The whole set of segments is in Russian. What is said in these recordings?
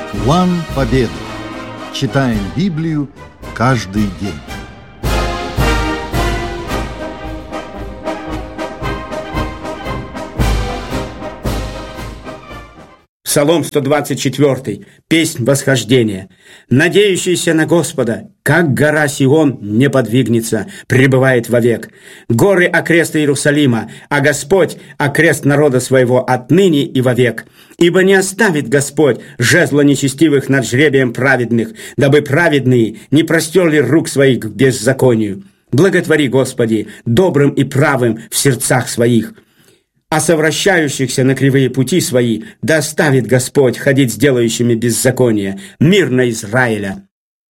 План победы. Читаем Библию каждый день. Псалом 124. Песнь восхождения. «Надеющийся на Господа, как гора Сион не подвигнется, пребывает вовек. Горы окрест Иерусалима, а Господь окрест народа своего отныне и вовек. Ибо не оставит Господь жезла нечестивых над жребием праведных, дабы праведные не простерли рук своих к беззаконию. Благотвори, Господи, добрым и правым в сердцах своих. А совращающихся на кривые пути свои да оставит Господь ходить с делающими беззаконие. Мир на Израиля».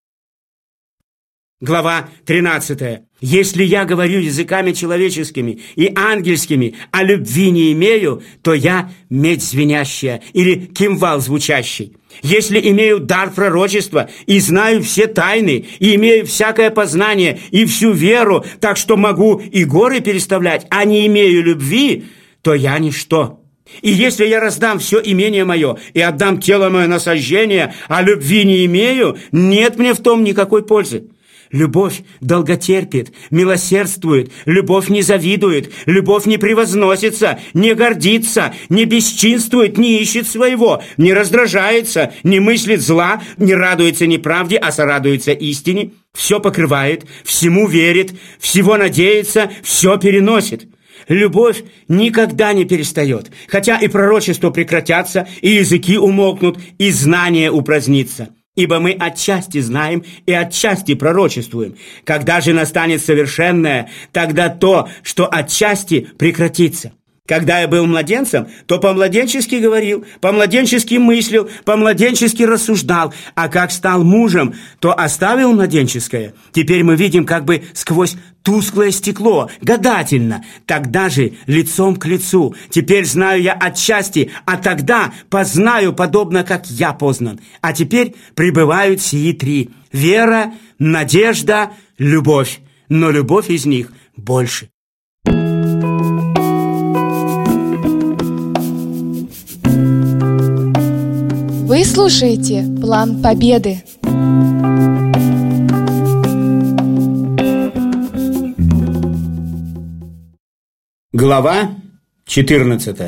Глава 13. «Если я говорю языками человеческими и ангельскими, а любви не имею, то я медь звенящая или кимвал звучащий. Если имею дар пророчества и знаю все тайны, и имею всякое познание и всю веру, так что могу и горы переставлять, а не имею любви, то я ничто. И если я раздам все имение мое и отдам тело мое на сожжение, а любви не имею, нет мне в том никакой пользы. Любовь долготерпит, милосердствует, любовь не завидует, любовь не превозносится, не гордится, не бесчинствует, не ищет своего, не раздражается, не мыслит зла, не радуется неправде, а сорадуется истине, все покрывает, всему верит, всего надеется, все переносит». Любовь никогда не перестает, хотя и пророчества прекратятся, и языки умолкнут, и знание упразднится. Ибо мы отчасти знаем и отчасти пророчествуем. Когда же настанет совершенное, тогда то, что отчасти, прекратится. Когда я был младенцем, то по-младенчески говорил, по-младенчески мыслил, по-младенчески рассуждал, а как стал мужем, то оставил младенческое. Теперь мы видим как бы сквозь тусклое стекло, гадательно, тогда же лицом к лицу. Теперь знаю я отчасти, а тогда познаю, подобно как я познан. А теперь пребывают сии три: вера, надежда, любовь. Но любовь из них больше. Вы слушаете «План победы». Глава 14.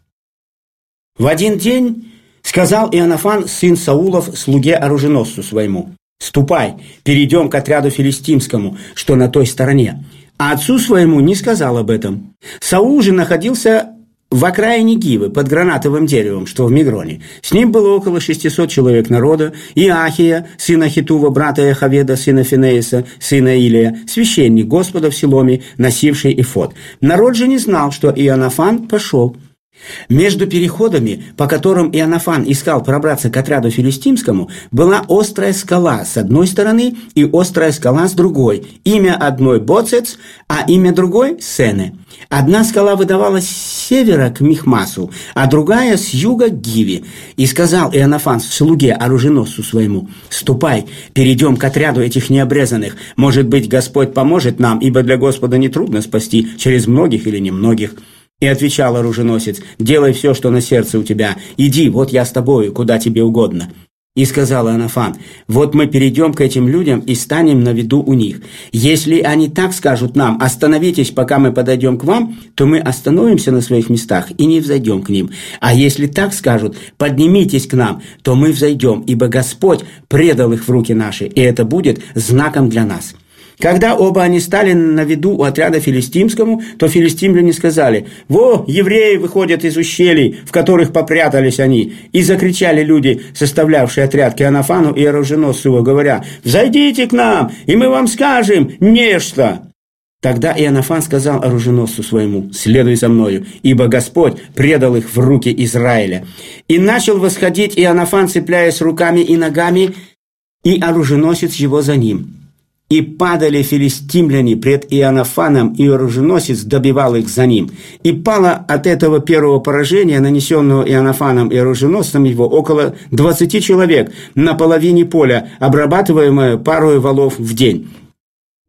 В один день сказал Иоаннафан, сын Саулов, слуге оруженосцу своему: «Ступай, перейдем к отряду филистимскому, что на той стороне». А отцу своему не сказал об этом. Саул же находился в окраине Гивы, под гранатовым деревом, что в Мигроне. С ним было около 600 человек народа, и Ахия, сына Хитува, брата Яховеда, сына Финеиса, сына Илия, священник Господа в Силоме, носивший эфод. Народ же не знал, что Иоаннафан пошел. Между переходами, по которым Иоаннафан искал пробраться к отряду филистимскому, была острая скала с одной стороны и острая скала с другой. Имя одной Боцец, а имя другой Сене. Одна скала выдавалась с севера к Михмасу, а другая с юга к Гиве. И сказал Иоаннафан слуге оруженосцу своему: «Ступай, перейдем к отряду этих необрезанных. Может быть, Господь поможет нам, ибо для Господа нетрудно спасти через многих или немногих». И отвечал оруженосец: «Делай все, что на сердце у тебя. Иди, вот я с тобою, куда тебе угодно». И сказал Иоаннафан: «Вот мы перейдем к этим людям и станем на виду у них. Если они так скажут нам: остановитесь, пока мы подойдем к вам, то мы остановимся на своих местах и не взойдем к ним. А если так скажут: поднимитесь к нам, то мы взойдем, ибо Господь предал их в руки наши, и это будет знаком для нас». Когда оба они стали на виду у отряда филистимскому, то филистимляне сказали: «Во, евреи выходят из ущелий, в которых попрятались они». И закричали люди, составлявшие отряд, к Иоаннафану и оруженосцу его, говоря: «Взойдите к нам, и мы вам скажем нечто». Тогда Иоаннафан сказал оруженосцу своему: «Следуй за мною, ибо Господь предал их в руки Израиля». И начал восходить Иоаннафан, цепляясь руками и ногами, и оруженосец его за ним. И падали филистимляне пред Иоаннафаном, и оруженосец добивал их за ним. И пало от этого первого поражения, нанесенного Иоаннафаном и оруженосцем его, около 20 человек на половине поля, обрабатываемое парою валов в день.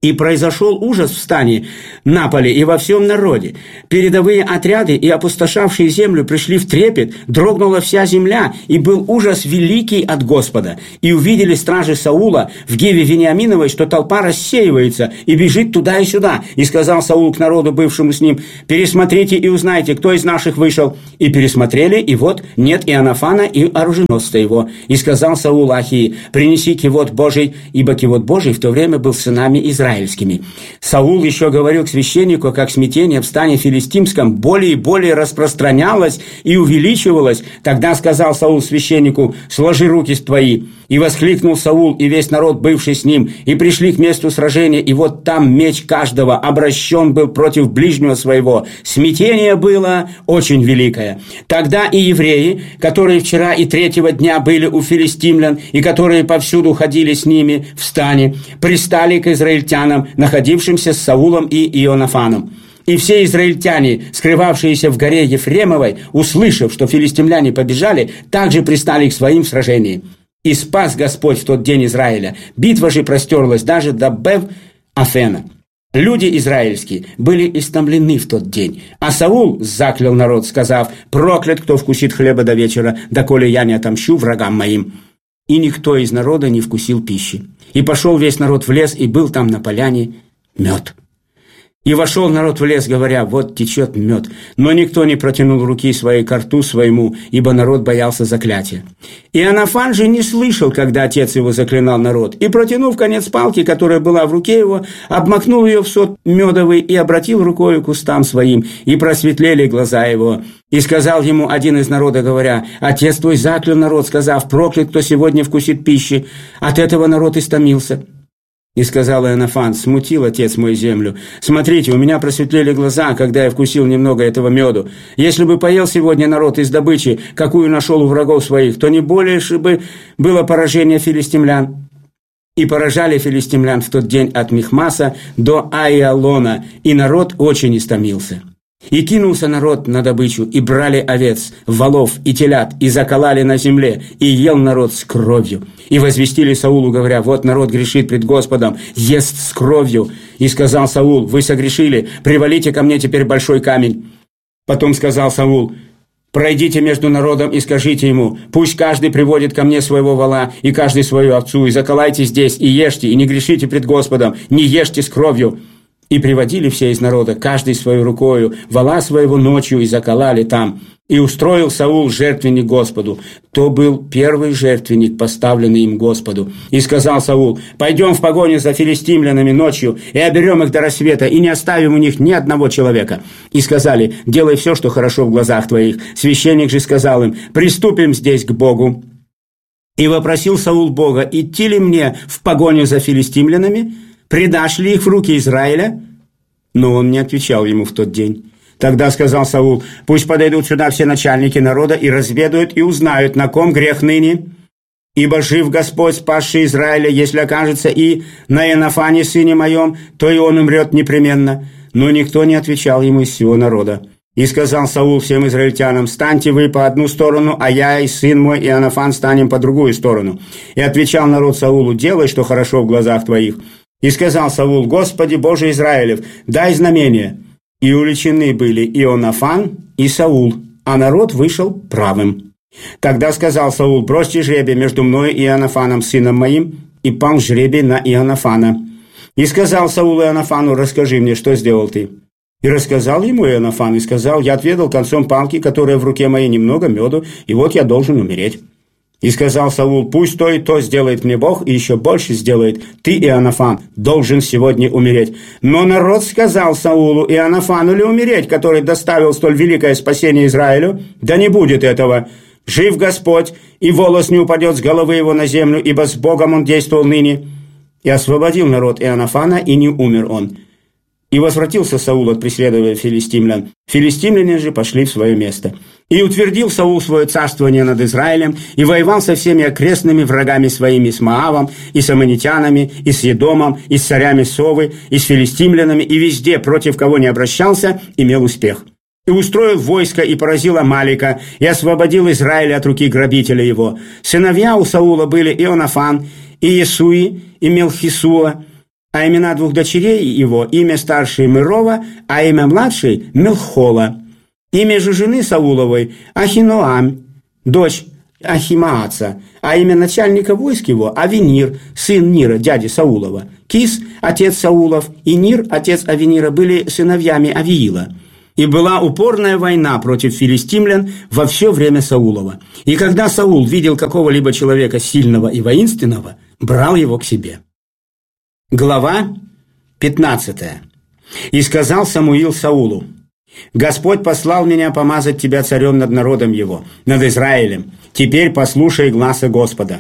И произошел ужас в стане на поле и во всем народе. Передовые отряды и опустошавшие землю пришли в трепет, дрогнула вся земля, и был ужас великий от Господа. И увидели стражи Саула в Гиве Вениаминовой, что толпа рассеивается и бежит туда и сюда. И сказал Саул к народу, бывшему с ним: «Пересмотрите и узнайте, кто из наших вышел». И пересмотрели, и вот нет Иоаннафана и оруженосца его. И сказал Саул Ахии: «Принеси кивот Божий», ибо кивот Божий в то время был сынами израильскими. Саул еще говорил к священнику, как смятение в стане филистимском более и более распространялось и увеличивалось. Тогда сказал Саул священнику: «Сложи руки твои». И воскликнул Саул и весь народ, бывший с ним, и пришли к месту сражения, и вот там меч каждого обращен был против ближнего своего. Смятение было очень великое. Тогда и евреи, которые вчера и третьего дня были у филистимлян, и которые повсюду ходили с ними в стане, пристали к израильтянам, находившимся с Саулом и Иоаннафаном. И все израильтяне, скрывавшиеся в горе Ефремовой, услышав, что филистимляне побежали, также пристали к своим в сражении. И спас Господь в тот день Израиля. Битва же простерлась даже до Бев-Афена. Люди израильские были истомлены в тот день. А Саул заклял народ, сказав: «Проклят, кто вкусит хлеба до вечера, доколе я не отомщу врагам моим». И никто из народа не вкусил пищи. И пошел весь народ в лес, и был там на поляне мед. И вошел народ в лес, говоря: «Вот течет мед». Но никто не протянул руки своей ко рту своему, ибо народ боялся заклятия. Иоаннафан же не слышал, когда отец его заклинал народ, и, протянув конец палки, которая была в руке его, обмакнул ее в сот медовый и обратил рукою к устам своим, и просветлели глаза его. И сказал ему один из народа, говоря: «Отец твой заклял народ, сказав: проклят, кто сегодня вкусит пищи. От этого народ истомился». И сказал Иоаннафан: «Смутил отец мой землю. Смотрите, у меня просветлели глаза, когда я вкусил немного этого меду. Если бы поел сегодня народ из добычи, какую нашел у врагов своих, то не более бы было поражение филистимлян». И поражали филистимлян в тот день от Михмаса до Аиалона, и народ очень истомился. И кинулся народ на добычу, и брали овец, волов и телят, и закололи на земле, и ел народ с кровью. И возвестили Саулу, говоря: «Вот народ грешит пред Господом, ест с кровью». И сказал Саул: «Вы согрешили, привалите ко мне теперь большой камень». Потом сказал Саул: «Пройдите между народом и скажите ему: пусть каждый приводит ко мне своего вола и каждый свою овцу, и заколайте здесь, и ешьте, и не грешите пред Господом, не ешьте с кровью». И приводили все из народа, каждый свою рукою, вола своего ночью, и заколали там. И устроил Саул жертвенник Господу. То был первый жертвенник, поставленный им Господу. И сказал Саул: «Пойдем в погоню за филистимлянами ночью, и оберем их до рассвета, и не оставим у них ни одного человека». И сказали: «Делай все, что хорошо в глазах твоих». Священник же сказал им: «Приступим здесь к Богу». И вопросил Саул Бога: «Идти ли мне в погоню за филистимлянами? Предашь ли их в руки Израиля?» Но он не отвечал ему в тот день. Тогда сказал Саул: «Пусть подойдут сюда все начальники народа и разведают и узнают, на ком грех ныне. Ибо жив Господь, спасший Израиля, если окажется и на Иоаннафане, сыне моем, то и он умрет непременно». Но никто не отвечал ему из всего народа. И сказал Саул всем израильтянам: «Станьте вы по одну сторону, а я и сын мой Иоаннафан станем по другую сторону». И отвечал народ Саулу: «Делай, что хорошо в глазах твоих». И сказал Саул: «Господи Боже Израилев, дай знамение». И уличены были Иоаннафан и Саул, а народ вышел правым. Тогда сказал Саул: «Бросьте жребий между мной и Иоаннафаном, сыном моим». И пал жребий на Иоаннафана. И сказал Саул Иоаннафану: «Расскажи мне, что сделал ты». И рассказал ему Иоаннафан, и сказал: «Я отведал концом палки, которая в руке моей, немного меду, и вот я должен умереть». И сказал Саул: «Пусть то и то сделает мне Бог, и еще больше сделает. Ты, Иоаннафан, должен сегодня умереть». Но народ сказал Саулу: «Иоаннафану ли умереть, который доставил столь великое спасение Израилю? Да не будет этого. Жив Господь, и волос не упадет с головы его на землю, ибо с Богом он действовал ныне». И освободил народ Иоаннафана, и не умер он. И возвратился Саул от преследования филистимлян. Филистимляне же пошли в свое место. И утвердил Саул свое царствование над Израилем, и воевал со всеми окрестными врагами своими, с Моавом, и с аммонитянами, и с Едомом, и с царями Совы, и с филистимлянами, и везде, против кого не обращался, имел успех. И устроил войско, и поразил Амалика, и освободил Израиль от руки грабителя его. Сыновья у Саула были Иоаннафан, и Иесуи, и Мелхисуа, а имена двух дочерей его, имя старшей Мырова, а имя младшей Мелхола. Имя же жены Сауловой Ахиноам, дочь Ахимааца, а имя начальника войск его Авенир, сын Нира, дяди Саулова. Кис, отец Саулов, и Нир, отец Авенира, были сыновьями Авиила. И была упорная война против филистимлян во все время Саулова. И когда Саул видел какого-либо человека сильного и воинственного, брал его к себе. Глава 15. «И сказал Самуил Саулу: Господь послал меня помазать тебя царем над народом его, над Израилем. Теперь послушай гласа Господа.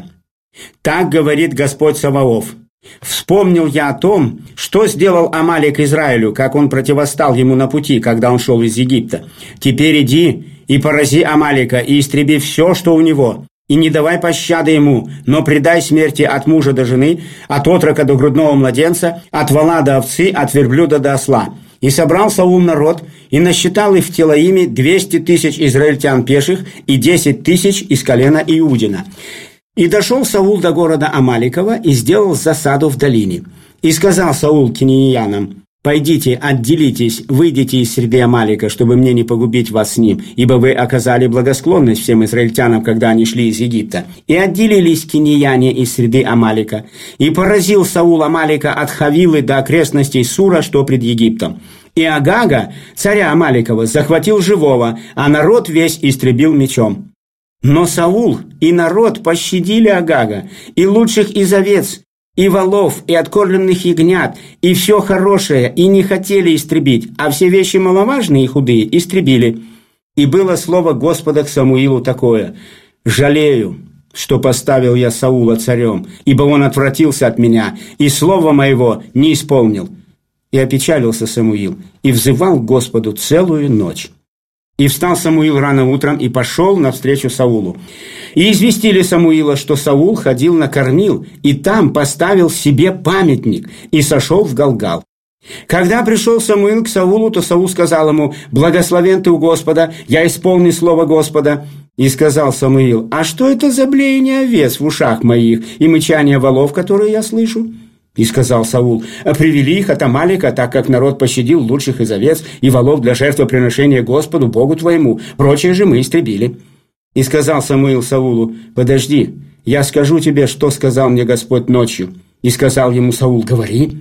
Так говорит Господь Саваоф: вспомнил я о том, что сделал Амалик Израилю, как он противостал ему на пути, когда он шел из Египта. Теперь иди и порази Амалика, и истреби все, что у него, и не давай пощады ему, но предай смерти от мужа до жены, от отрока до грудного младенца, от вола до овцы, от верблюда до осла. И собрал Саул народ, и насчитал их в Телаиме 200 тысяч израильтян пеших и 10 тысяч из колена Иудина. И дошел Саул до города Амаликова и сделал засаду в долине. И сказал Саул кинеянам: «Пойдите, отделитесь, выйдите из среды Амалика, чтобы мне не погубить вас с ним, ибо вы оказали благосклонность всем израильтянам, когда они шли из Египта». И отделились кинеяне из среды Амалика. И поразил Саул Амалика от Хавилы до окрестностей Сура, что пред Египтом. И Агага, царя Амаликова, захватил живого, а народ весь истребил мечом. Но Саул и народ пощадили Агага, и лучших из овец, и волов, и откормленных ягнят, и все хорошее, и не хотели истребить, а все вещи маловажные и худые истребили. И было слово Господа к Самуилу такое: «Жалею, что поставил я Саула царем, ибо он отвратился от меня, и слова моего не исполнил». И опечалился Самуил, и взывал к Господу целую ночь. И встал Самуил рано утром и пошел навстречу Саулу. И известили Самуила, что Саул ходил на Кормил, и там поставил себе памятник, и сошел в Галгал. Когда пришел Самуил к Саулу, то Саул сказал ему: «Благословен ты у Господа, я исполню слово Господа». И сказал Самуил: «А что это за блеяние овец в ушах моих и мычание волов, которые я слышу?» И сказал Саул: «Привели их от Амалика, так как народ пощадил лучших из овец и волов для жертвоприношения Господу, Богу твоему. Прочее же мы истребили». И сказал Самуил Саулу: «Подожди, я скажу тебе, что сказал мне Господь ночью». И сказал ему Саул: «Говори».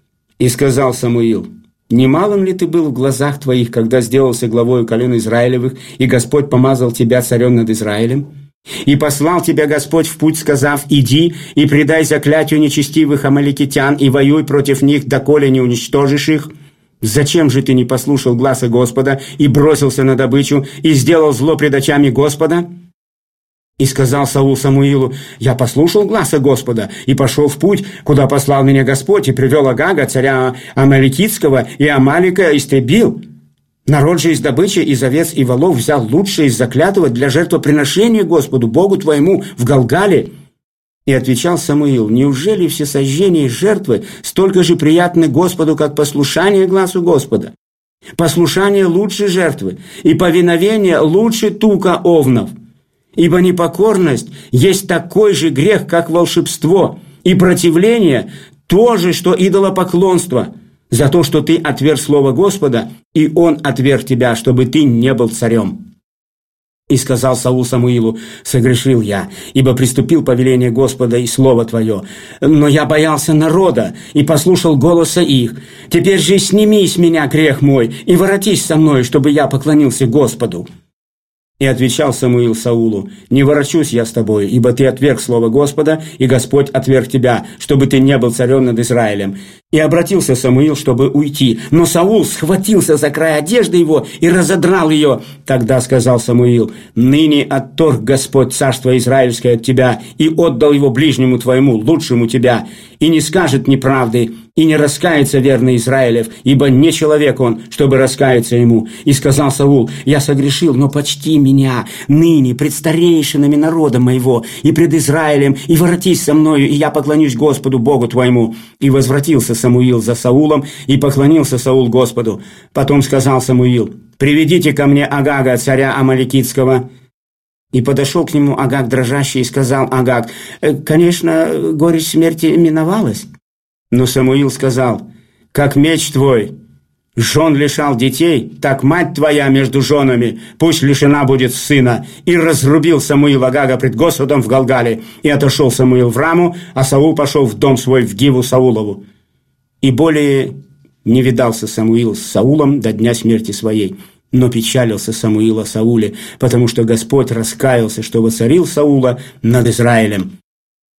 И сказал Самуил: «Не малым ли ты был в глазах твоих, когда сделался главою колен Израилевых, и Господь помазал тебя царем над Израилем? И послал тебя Господь в путь, сказав: иди и предай заклятию нечестивых амаликитян, и воюй против них, доколе не уничтожишь их. Зачем же ты не послушал гласа Господа и бросился на добычу, и сделал зло пред очами Господа?» И сказал Саул Самуилу: «Я послушал гласа Господа и пошел в путь, куда послал меня Господь, и привел Агага, царя Амаликитского, и Амалика истребил. Народ же из добычи, из овец и волов взял лучшее из заклятого для жертвоприношения Господу, Богу твоему, в Галгале». И отвечал Самуил: «Неужели все сожжения и жертвы столько же приятны Господу, как послушание гласу Господа? Послушание лучше жертвы, и повиновение лучше тука овнов. Ибо непокорность есть такой же грех, как волшебство, и противление то же, что идолопоклонство, за то, что ты отверг слово Господа, и Он отверг тебя, чтобы ты не был царем». И сказал Саул Самуилу: «Согрешил я, ибо приступил повеление Господа и слово твое. Но я боялся народа и послушал голоса их. Теперь же сними с меня грех мой и воротись со мной, чтобы я поклонился Господу». И отвечал Самуил Саулу: «Не ворочусь я с тобой, ибо ты отверг слово Господа, и Господь отверг тебя, чтобы ты не был царем над Израилем». И обратился Самуил, чтобы уйти, но Саул схватился за край одежды его и разодрал ее. Тогда сказал Самуил: «Ныне отторг Господь царство израильское от тебя и отдал его ближнему твоему, лучшему тебя, и не скажет неправды, и не раскается верный Израилев, ибо не человек он, чтобы раскаяться ему». И сказал Саул: «Я согрешил, но почти меня ныне пред старейшинами народа моего и пред Израилем, и воротись со мною, и я поклонюсь Господу Богу твоему». И возвратился Самуил за Саулом, и поклонился Саул Господу. Потом сказал Самуил: «Приведите ко мне Агага, царя Амаликитского». И подошел к нему Агаг дрожащий, и сказал Агаг: «Конечно, горечь смерти миновалась». Но Самуил сказал: «Как меч твой жен лишал детей, так мать твоя между женами пусть лишена будет сына». И разрубил Самуил Агага пред Господом в Галгале. И отошел Самуил в Раму, а Саул пошел в дом свой в Гиву Саулову. И более не видался Самуил с Саулом до дня смерти своей. Но печалился Самуил о Сауле, потому что Господь раскаялся, что воцарил Саула над Израилем.